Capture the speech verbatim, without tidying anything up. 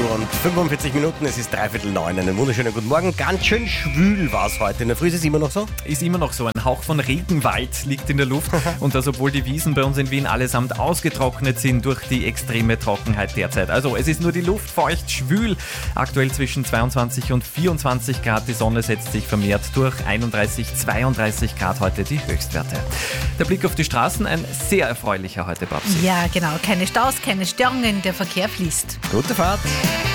und fünfundvierzig Minuten, es ist dreiviertel neun. Einen wunderschönen guten Morgen. Ganz schön schwül war es heute. In der Früh ist es immer noch so? Ist immer noch so. Ein Hauch von Regenwald liegt in der Luft. Und das, obwohl die Wiesen bei uns in Wien allesamt ausgetrocknet sind durch die extreme Trockenheit derzeit. Also es ist nur die Luft feucht, schwül. Aktuell zwischen zweiundzwanzig und vierundzwanzig Grad. Die Sonne setzt sich vermehrt durch. einunddreißig, zweiunddreißig Grad heute die Höchstwerte. Der Blick auf die Straßen, ein sehr erfreulicher heute, Babsi. Ja, genau. Keine Staus, keine Störungen. Der Verkehr fließt. Gute Fahrt.